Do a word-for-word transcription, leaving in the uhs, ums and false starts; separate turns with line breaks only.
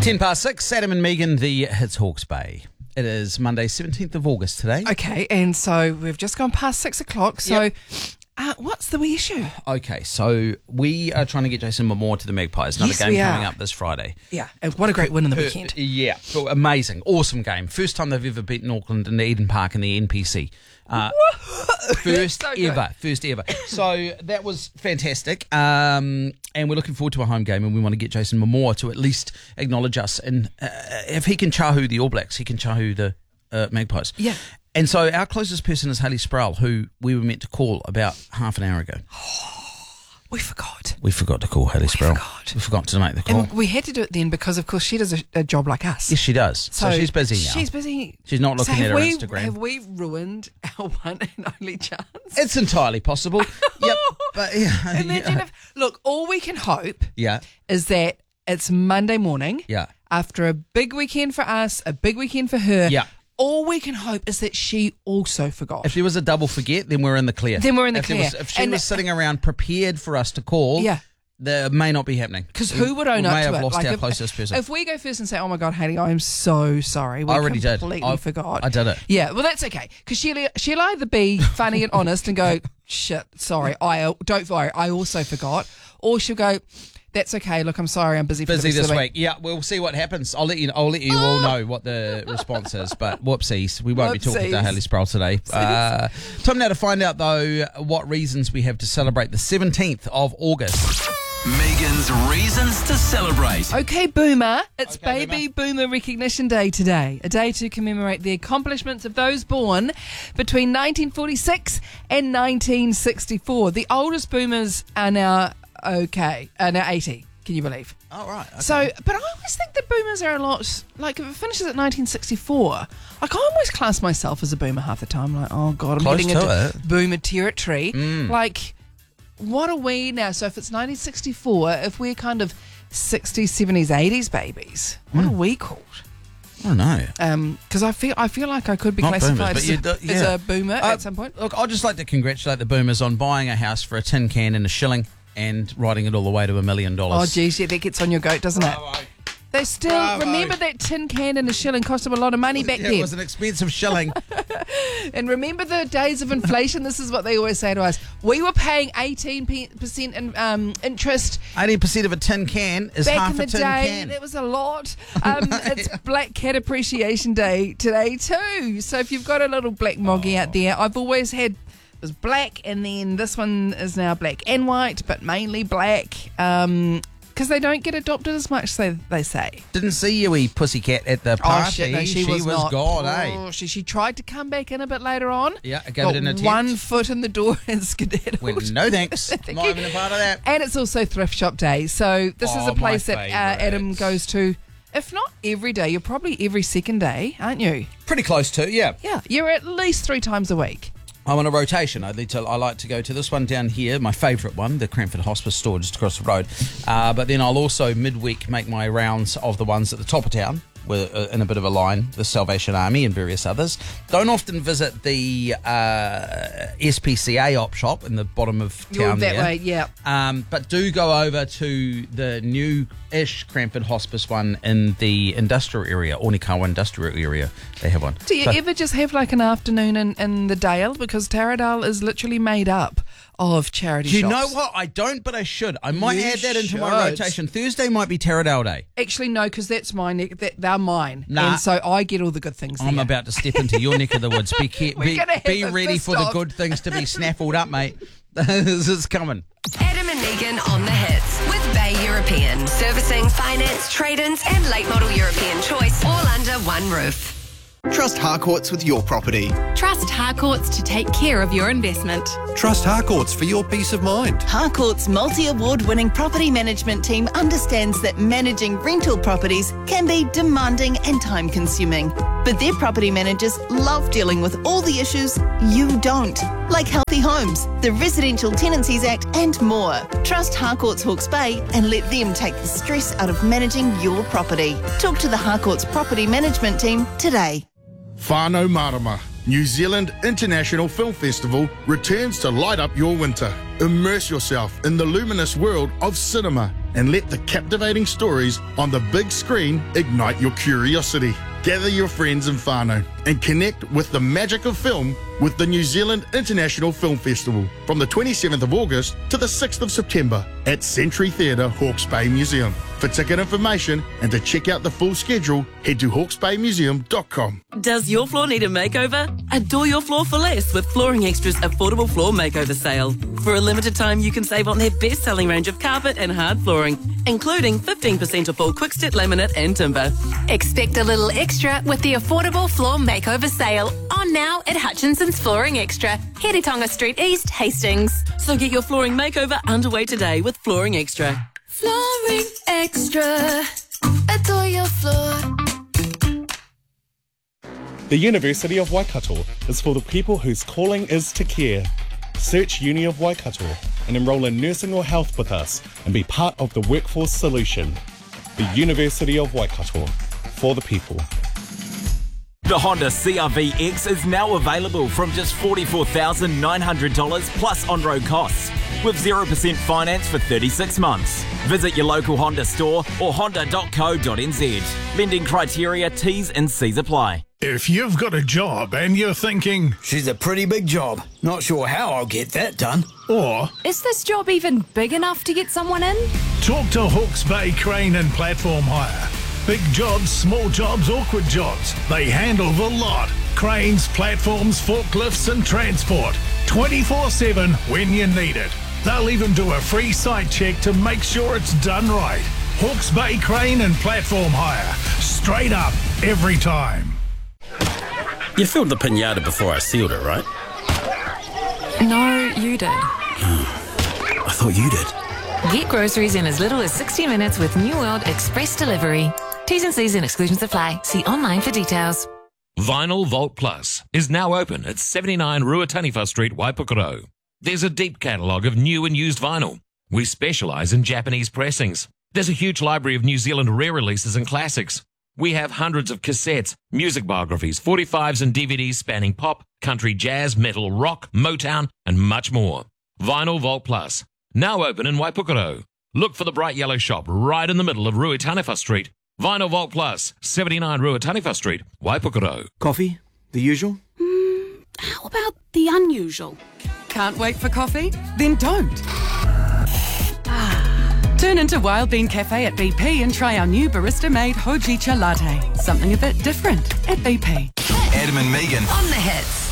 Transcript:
Ten past six, Adam and Megan, the Hits Hawke's Bay. It is Monday, seventeenth of August today.
Okay, and so we've just gone past six o'clock, so
Yep.
uh, what's the wee issue?
Okay, so we are trying to get Jason Momoa to the Magpies. Another
Yes,
game
we
coming
are.
up this Friday.
Yeah, and what a great win in the weekend.
Uh, yeah, so amazing. Awesome game. First time they've ever beaten Auckland in the Eden Park in the N P C. Uh, first
So good.
ever. First ever. So that was fantastic. Um, and we're looking forward to a home game, and we want to get Jason Momoa to at least acknowledge us. And uh, if he can chahu the All Blacks, he can chahu the uh, Magpies.
Yeah.
And so our closest person is Hayley Sproul, who we were meant to call about half an hour ago.
We forgot.
We forgot to call Hayley Sproul.
forgot.
We forgot to make the call.
And we had to do it then because, of course, she does a, a job like us.
Yes, she does. So, she's busy now.
She's busy.
She's not looking
so
at
have
her
we,
Instagram.
Have we ruined our one and only chance?
It's entirely possible. Yep. But yeah.
Imagine
yeah.
if... Look, all we can hope
Yeah.
is that it's Monday morning.
Yeah.
After a big weekend for us, a big weekend for her.
Yeah.
All we can hope is that she also forgot.
If there was a double forget, then we're in the clear.
Then we're in the
if there
clear.
Was, if she
And-
was sitting around prepared for us to call,
Yeah.
that may not be happening.
Because who would own
we
up
may
to
have
it?
lost
Like
our
if,
closest person.
If we go first and say, "Oh my God, Hayley, I'm so sorry," we
I already did.
completely
I-
forgot.
I did it.
Yeah, well, that's okay because she'll she'll either be funny and honest and go, "Shit, sorry, I don't worry, I also forgot," or she'll go, "That's okay. Look, I'm sorry, I'm busy for
Busy
the rest
this
of the
week. Yeah, we'll see what happens. I'll let you. I'll let you all know what the response is. But whoopsies, we won't be talking to
Whoopsies.
Hayley Sproul today. Uh, time now to find out though what reasons we have to celebrate the seventeenth of August.
Megan's Reasons to Celebrate.
Okay, Boomer, it's
Okay,
Baby Boomer Recognition Day today, a day to commemorate the accomplishments of those born between nineteen forty-six and nineteen sixty-four. The oldest Boomers are now, okay, are now eighty. Can you believe?
Oh right. Okay.
So, but I always think that Boomers are a lot, like if it finishes at nineteen sixty-four, like I almost class myself as a Boomer half the time. Like, oh God, I'm
Close
getting
to
into
it.
Boomer territory. Like, what are we now? So if it's nineteen sixty-four, if we're kind of sixties, seventies, eighties babies, what are we called?
I don't know.
Um, because I feel I feel like I could be
Not boomers,
classified
but
as,
you
a,
do-
as
yeah.
a boomer
Uh,
at some point.
Look, I'd just like to congratulate the Boomers on buying a house for a tin can and a shilling and riding it all the way to a million
Oh,
dollars.
geez, yeah, that gets on your goat, doesn't it? They still
Bravo.
remember that tin can and a shilling cost them a lot of money back
Yeah,
then.
it was an expensive shilling.
And remember the days of inflation? This is what they always say to us. We were paying eighteen percent in, um, interest
eighty percent of a tin can is
back
half
in the
a tin
day.
can.
That was a lot. Um, it's Black Cat Appreciation Day today too. So if you've got a little black moggy out there, I've always had it was black, and then this one is now black and white, but mainly black. Um, because they don't get adopted as much, they they say.
Didn't see you, wee pussycat, at the party.
Oh shit! No, she, was, not.
gone, eh?
Oh, she she tried to come back in a bit later on.
Yeah, I gave
got
it an attempt.
one foot in the door and skedaddled.
Went, no thanks.
Thank
Not
you.
even a part of that.
And it's also thrift shop day, so this is
Oh,
a place
my
that uh, Adam
favourite.
goes to. If not every day, you're probably every second day, aren't you?
Pretty close to, yeah.
Yeah, you're at least three times a week.
I'm on a rotation. I need to. I like to go to this one down here, my favourite one, the Cranford Hospice store just across the road. Uh, but then I'll also midweek make my rounds of the ones at the top of town, with, uh, in a bit of a line, the Salvation Army and various others. Don't often visit the uh, S P C A op shop in the bottom of
You're
town
that
there.
way, yeah.
Um, but do go over to the new-ish Cranford Hospice one in the industrial area, Onikawa industrial area. They have one.
Do you
So-
ever just have like an afternoon in, in the Dale? Because Taradale is literally made up of charity
Do you
shops.
know what? I don't, but I should. I might
You
add that into my
should.
rotation. Thursday might be Taradale Day.
Actually, no, because that's my neck. That, they're mine.
Nah.
And so I get all the good things
I'm
there.
about to step into your neck of the woods. Be ca-
We're
be,
gonna have
be
a
ready
fist
for the
off.
good things to be snaffled up, mate. This is coming.
Adam and Megan on the hits with Bay European. Servicing, finance, trade-ins and late model European choice all under one roof.
Trust Harcourts with your property.
Trust Harcourts to take care of your investment.
Trust Harcourts for your peace of mind.
Harcourt's multi-award winning property management team understands that managing rental properties can be demanding and time consuming. But their property managers love dealing with all the issues you don't, like healthy homes, the Residential Tenancies Act and more. Trust Harcourts Hawke's Bay and let them take the stress out of managing your property. Talk to the Harcourts property management team today.
Whānau Marama, New Zealand International Film Festival returns to light up your winter. Immerse yourself in the luminous world of cinema and let the captivating stories on the big screen ignite your curiosity. Gather your friends and whānau and connect with the magic of film with the New Zealand International Film Festival from the twenty-seventh of August to the sixth of September at Century Theatre, Hawke's Bay Museum. For ticket information and to check out the full schedule, head to hawke's bay museum dot com.
Does your floor need a makeover? Adore your floor for less with Flooring Extra's affordable floor makeover sale. For a limited time, you can save on their best-selling range of carpet and hard flooring, including fifteen percent off all quick-step laminate and timber.
Expect a little extra with the affordable floor makeover sale on now at Hutchinson's Flooring Extra, Heritonga Street East, Hastings.
So get your flooring makeover underway today with Flooring Extra.
Flooring Extra. Adore your floor.
The University of Waikato is for the people whose calling is to care. Search Uni of Waikato and enrol in nursing or health with us and be part of the workforce solution. The University of Waikato, for the people.
The Honda C R V X is now available from just forty-four thousand nine hundred dollars plus on-road costs, with zero percent finance for thirty-six months. Visit your local Honda store or honda dot co dot n z. Lending criteria, T's and C's apply.
If you've got a job and you're thinking,
she's a pretty big job, not sure how I'll get that done.
Or,
is this job even big enough to get someone in?
Talk to Hawke's Bay Crane and Platform Hire. Big jobs, small jobs, awkward jobs. They handle the lot. Cranes, platforms, forklifts and transport. twenty-four seven when you need it. They'll even do a free site check to make sure it's done right. Hawke's Bay Crane and Platform Hire. Straight up, every time.
You filled the pinata before I sealed it, right?
No, you did.
I thought you did.
Get groceries in as little as sixty minutes with New World Express Delivery. T's and C's and exclusions apply. See online for details.
Vinyl Vault Plus is now open at seventy-nine Ruataniwha Street, Waipukaro. There's a deep catalogue of new and used vinyl. We specialise in Japanese pressings. There's a huge library of New Zealand rare releases and classics. We have hundreds of cassettes, music biographies, forty-fives and D V Ds spanning pop, country, jazz, metal, rock, Motown, and much more. Vinyl Vault Plus, now open in Waipukaro. Look for the bright yellow shop right in the middle of Ruataniwha Street. Vinyl Vault Plus, seventy-nine Ruataniwha Street, Waipukaro.
Coffee? The usual?
Mm, how about the unusual?
Can't wait for coffee? Then don't. Turn into Wild Bean Cafe at B P and try our new barista-made Hojicha latte. Something a bit different at B P.
Adam and Megan
on the hits.